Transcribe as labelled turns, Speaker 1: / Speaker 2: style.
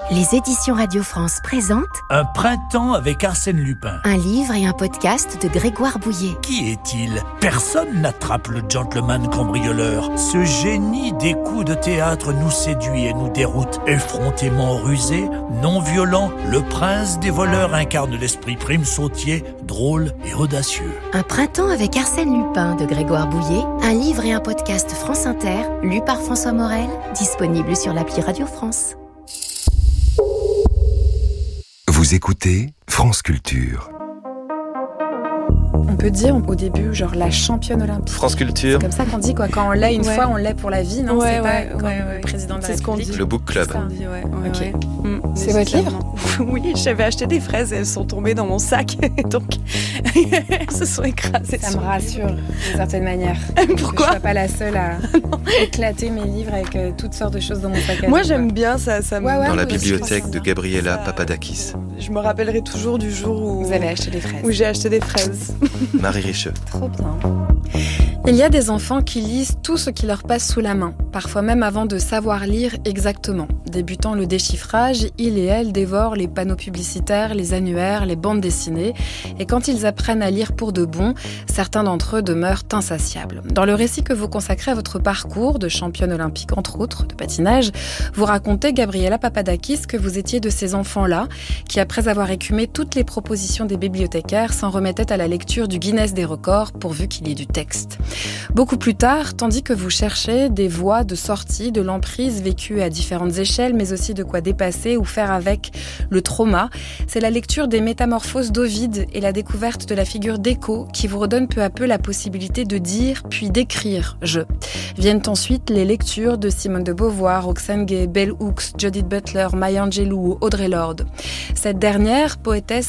Speaker 1: Les éditions Radio France présentent
Speaker 2: Un printemps avec Arsène Lupin.
Speaker 1: un livre et un podcast de Grégoire Bouillet.
Speaker 2: Qui est-il ? Personne n'attrape le gentleman cambrioleur. Ce génie des coups de théâtre nous séduit et nous déroute. Effrontément rusé, non violent, le prince des voleurs incarne l'esprit prime sautier, drôle et audacieux.
Speaker 1: Un printemps avec Arsène Lupin de Grégoire Bouillet, un livre et un podcast France Inter, lu par François Morel, disponible sur l'appli Radio France.
Speaker 3: Vous écoutez France Culture.
Speaker 4: On peut dire au début, genre la championne olympique.
Speaker 5: France Culture.
Speaker 4: C'est comme ça qu'on dit quoi. Quand on l'est une fois, on l'est pour la vie, non? C'est pas comme le président de la
Speaker 6: C'est ce qu'on
Speaker 4: République.
Speaker 6: dit.
Speaker 5: Le Book Club.
Speaker 6: C'est ce qu'on dit, ouais.
Speaker 4: Ok.
Speaker 6: C'est votre livre? Oui, j'avais acheté des fraises et elles sont tombées dans mon sac. Donc, elles se sont écrasées.
Speaker 4: Ça me rassure d'une certaine manière.
Speaker 6: Pourquoi?
Speaker 4: Que je sois pas la seule à éclater mes livres avec toutes sortes de choses dans mon sac à dos.
Speaker 6: Moi, j'aime bien ça. me-
Speaker 4: Ouais, ouais.
Speaker 5: Dans la
Speaker 4: moi aussi,
Speaker 5: bibliothèque
Speaker 4: je
Speaker 5: de
Speaker 4: pense
Speaker 5: Gabriela
Speaker 6: Ça-
Speaker 5: Papadakis.
Speaker 6: Je me rappellerai toujours du jour où...
Speaker 4: Vous avez acheté des fraises.
Speaker 6: Où j'ai acheté des fraises.
Speaker 5: Marie Richeux.
Speaker 4: Trop bien. Il y a des enfants qui lisent tout ce qui leur passe sous la main, parfois même avant de savoir lire exactement. Débutant le déchiffrage, ils et elles dévorent les panneaux publicitaires, les annuaires, les bandes dessinées. Et quand ils apprennent à lire pour de bon, certains d'entre eux demeurent insatiables. Dans le récit que vous consacrez à votre parcours de championne olympique, entre autres, de patinage, vous racontez, Gabriela Papadakis, que vous étiez de ces enfants-là, qui après avoir écumé toutes les propositions des bibliothécaires, s'en remettaient à la lecture du Guinness des records, pourvu qu'il y ait du texte. Beaucoup plus tard, tandis que vous cherchez des voies de sortie de l'emprise vécue à différentes échelles, mais aussi de quoi dépasser ou faire avec le trauma, c'est la lecture des Métamorphoses d'Ovide et la découverte de la figure d'Écho qui vous redonne peu à peu la possibilité de dire puis d'écrire « je ». Viennent ensuite les lectures de Simone de Beauvoir, Roxane Gay, Bell Hooks, Judith Butler, Maya Angelou ou Audre Lorde. Cette dernière, poétesse